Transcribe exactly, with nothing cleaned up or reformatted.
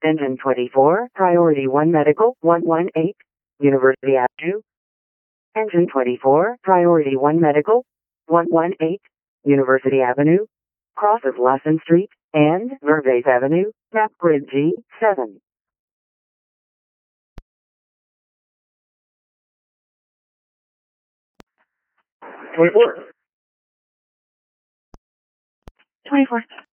Engine twenty-four, Priority one Medical, one one eight, University Avenue. Engine twenty-four, Priority one Medical, one one eight, University Avenue. Crosses Lawson Street and Vervaes Avenue, map grid G seven. twenty-four. twenty-four.